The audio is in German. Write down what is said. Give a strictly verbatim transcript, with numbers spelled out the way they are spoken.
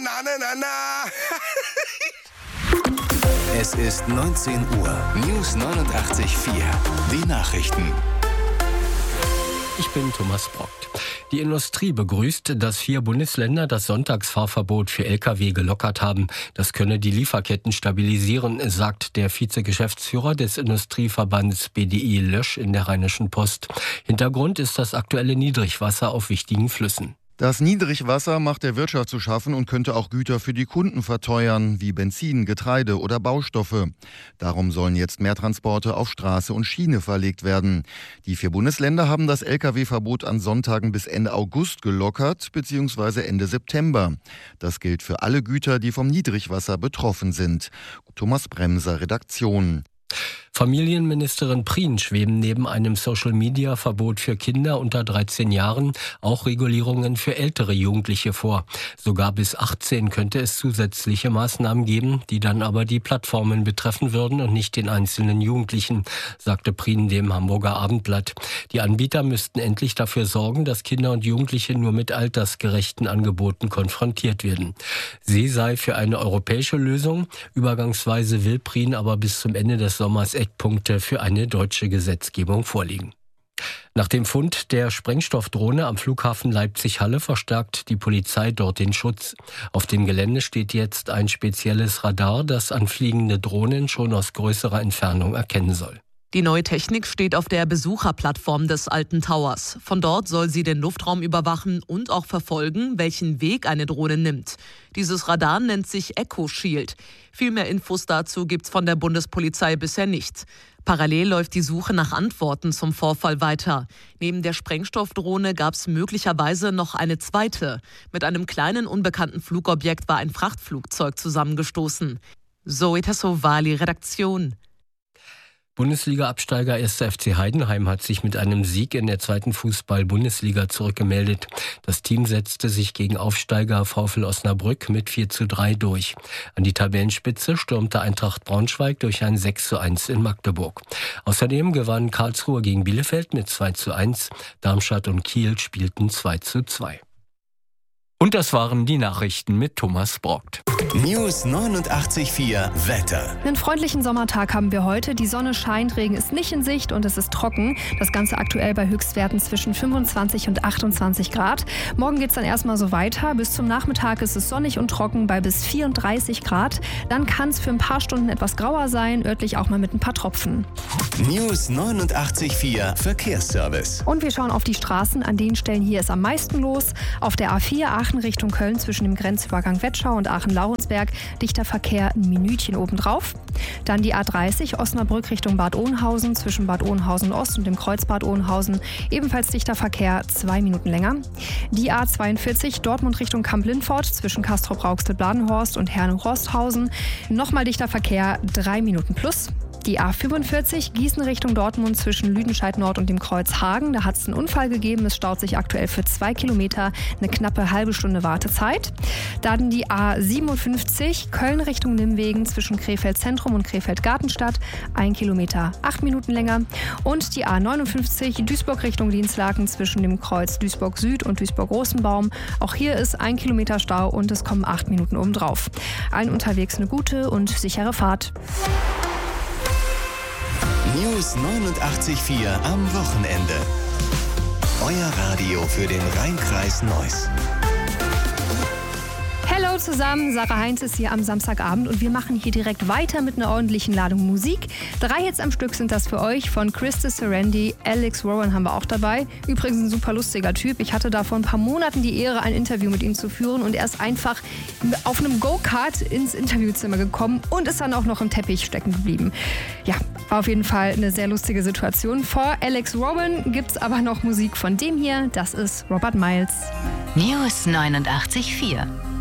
na, na, na, na. Es ist neunzehn Uhr. News neunundachtzig Komma vier. Die Nachrichten. Ich bin Thomas Brockt. Die Industrie begrüßt, dass vier Bundesländer das Sonntagsfahrverbot für L K W gelockert haben. Das könne die Lieferketten stabilisieren, sagt der Vizegeschäftsführer des Industrieverbands B D I Lösch in der Rheinischen Post. Hintergrund ist das aktuelle Niedrigwasser auf wichtigen Flüssen. Das Niedrigwasser macht der Wirtschaft zu schaffen und könnte auch Güter für die Kunden verteuern, wie Benzin, Getreide oder Baustoffe. Darum sollen jetzt mehr Transporte auf Straße und Schiene verlegt werden. Die vier Bundesländer haben das L K W-Verbot an Sonntagen bis Ende August gelockert bzw. Ende September. Das gilt für alle Güter, die vom Niedrigwasser betroffen sind. Thomas Bremser, Redaktion. Familienministerin Prien schweben neben einem Social-Media-Verbot für Kinder unter dreizehn Jahren auch Regulierungen für ältere Jugendliche vor. Sogar bis achtzehn könnte es zusätzliche Maßnahmen geben, die dann aber die Plattformen betreffen würden und nicht den einzelnen Jugendlichen, sagte Prien dem Hamburger Abendblatt. Die Anbieter müssten endlich dafür sorgen, dass Kinder und Jugendliche nur mit altersgerechten Angeboten konfrontiert werden. Sie sei für eine europäische Lösung. Übergangsweise will Prien aber bis zum Ende des Sommers Eckpunkte für eine deutsche Gesetzgebung vorliegen. Nach dem Fund der Sprengstoffdrohne am Flughafen Leipzig-Halle verstärkt die Polizei dort den Schutz. Auf dem Gelände steht jetzt ein spezielles Radar, das anfliegende Drohnen schon aus größerer Entfernung erkennen soll. Die neue Technik steht auf der Besucherplattform des Alten Towers. Von dort soll sie den Luftraum überwachen und auch verfolgen, welchen Weg eine Drohne nimmt. Dieses Radar nennt sich Echo Shield. Viel mehr Infos dazu gibt's von der Bundespolizei bisher nicht. Parallel läuft die Suche nach Antworten zum Vorfall weiter. Neben der Sprengstoffdrohne gab's möglicherweise noch eine zweite. Mit einem kleinen unbekannten Flugobjekt war ein Frachtflugzeug zusammengestoßen. Zoe Tassovali, Redaktion. Bundesliga-Absteiger erster F C Heidenheim hat sich mit einem Sieg in der zweiten Fußball-Bundesliga zurückgemeldet. Das Team setzte sich gegen Aufsteiger VfL Osnabrück mit vier zu drei durch. An die Tabellenspitze stürmte Eintracht Braunschweig durch ein sechs zu eins in Magdeburg. Außerdem gewann Karlsruhe gegen Bielefeld mit zwei zu eins. Darmstadt und Kiel spielten zwei zu zwei. Und das waren die Nachrichten mit Thomas Brockt. News neunundachtzig Komma vier Wetter. Einen freundlichen Sommertag haben wir heute. Die Sonne scheint, Regen ist nicht in Sicht und es ist trocken. Das Ganze aktuell bei Höchstwerten zwischen fünfundzwanzig und achtundzwanzig Grad. Morgen geht es dann erstmal so weiter. Bis zum Nachmittag ist es sonnig und trocken bei bis vierunddreißig Grad. Dann kann es für ein paar Stunden etwas grauer sein, örtlich auch mal mit ein paar Tropfen. News neunundachtzig Komma vier Verkehrsservice. Und wir schauen auf die Straßen. An den Stellen hier ist am meisten los. Auf der A vier Aachen Richtung Köln zwischen dem Grenzübergang Wettschau und Aachen-Laurensberg dichter Verkehr ein Minütchen obendrauf. Dann die A dreißig Osnabrück Richtung Bad Oeynhausen zwischen Bad Oeynhausen Ost und dem Kreuz Bad Oeynhausen ebenfalls dichter Verkehr, zwei Minuten länger. Die A zweiundvierzig Dortmund Richtung Kamp-Lindfort zwischen Castrop-Rauxel-Bladenhorst und Herne-Rosthausen nochmal dichter Verkehr, drei Minuten plus. Die A fünfundvierzig Gießen Richtung Dortmund zwischen Lüdenscheid Nord und dem Kreuz Hagen. Da hat es einen Unfall gegeben. Es staut sich aktuell für zwei Kilometer, eine knappe halbe Stunde Wartezeit. Dann die A siebenundfünfzig Köln Richtung Nimwegen zwischen Krefeld Zentrum und Krefeld Gartenstadt. Ein Kilometer, acht Minuten länger. Und die A neunundfünfzig Duisburg Richtung Dienstlaken zwischen dem Kreuz Duisburg Süd und Duisburg Rosenbaum. Auch hier ist ein Kilometer Stau und es kommen acht Minuten obendrauf. Allen unterwegs eine gute und sichere Fahrt. News neunundachtzig Komma vier am Wochenende. Euer Radio für den Rhein-Kreis Neuss. Hallo zusammen, Sarah Heinz ist hier am Samstagabend und wir machen hier direkt weiter mit einer ordentlichen Ladung Musik. Drei Hits am Stück sind das für euch von Krista Serendi, Alex Rowan haben wir auch dabei. Übrigens ein super lustiger Typ. Ich hatte da vor ein paar Monaten die Ehre, ein Interview mit ihm zu führen und er ist einfach auf einem Go-Kart ins Interviewzimmer gekommen und ist dann auch noch im Teppich stecken geblieben. Ja, war auf jeden Fall eine sehr lustige Situation. Vor Alex Rowan gibt's aber noch Musik von dem hier. Das ist Robert Miles. News neunundachtzig Komma vier.